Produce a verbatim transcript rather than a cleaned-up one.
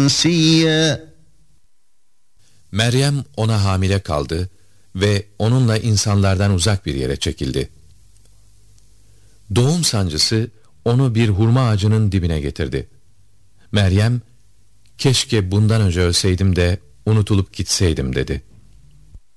مَنْسِيًّا. Meryem ona hamile kaldı ve onunla insanlardan uzak bir yere çekildi. Doğum sancısı onu bir hurma ağacının dibine getirdi. Meryem, keşke bundan önce ölseydim de unutulup gitseydim dedi.